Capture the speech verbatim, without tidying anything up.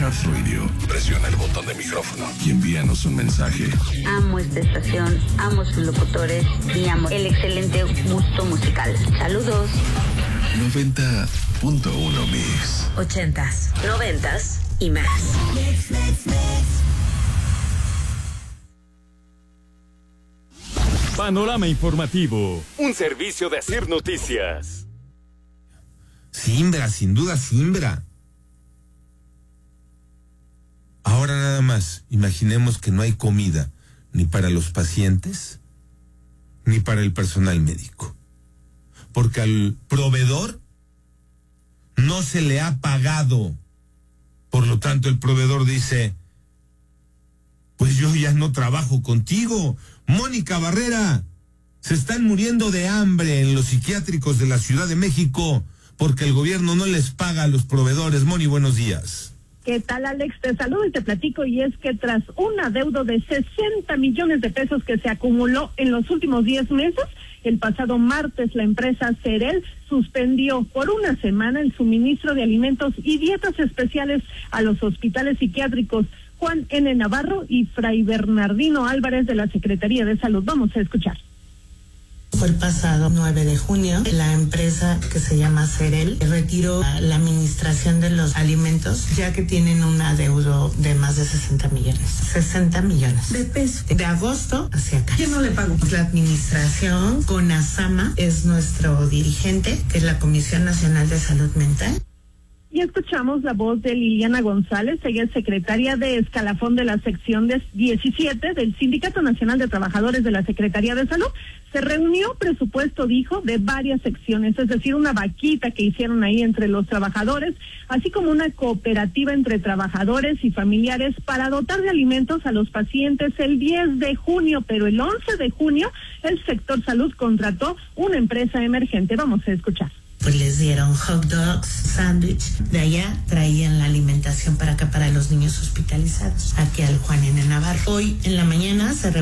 iHeartRadio, presiona el botón de micrófono y envíanos un mensaje. Amo esta estación, amo sus locutores y amo el excelente gusto musical. Saludos. noventa punto uno Mix. Ochentas, noventas y más. Panorama informativo, un servicio de Asir Noticias. Simbra, sin duda Simbra. Ahora nada más, imaginemos que no hay comida ni para los pacientes ni para el personal médico. Porque al proveedor no se le ha pagado. Por lo tanto, el proveedor dice, pues yo ya no trabajo contigo. Mónica Barrera, se están muriendo de hambre en los psiquiátricos de la Ciudad de México porque el gobierno no les paga a los proveedores. Moni, buenos días. ¿Qué tal, Alex? Te saludo y te platico, y es que tras un adeudo de sesenta millones de pesos que se acumuló en los últimos diez meses, el pasado martes la empresa Cerel suspendió por una semana el suministro de alimentos y dietas especiales a los hospitales psiquiátricos Juan N. Navarro y Fray Bernardino Álvarez de la Secretaría de Salud. Vamos a escuchar. Fue el pasado nueve de junio, la empresa que se llama Cerel retiró la administración de los alimentos, ya que tienen un adeudo de más de sesenta millones. sesenta millones de pesos. De agosto hacia acá. ¿Quién no le pagó? La administración, CONASAMA, es nuestro dirigente, que es la Comisión Nacional de Salud Mental. Y escuchamos la voz de Liliana González, ella es secretaria de escalafón de la sección de diecisiete del Sindicato Nacional de Trabajadores de la Secretaría de Salud. Se reunió presupuesto, dijo, de varias secciones, es decir, una vaquita que hicieron ahí entre los trabajadores, así como una cooperativa entre trabajadores y familiares para dotar de alimentos a los pacientes el diez de junio, pero el once de junio el sector salud contrató una empresa emergente. Vamos a escuchar. Pues les dieron hot dogs, sándwich, de allá traían la alimentación para acá para los niños hospitalizados, aquí al Juan N. Navarro. Hoy en la mañana se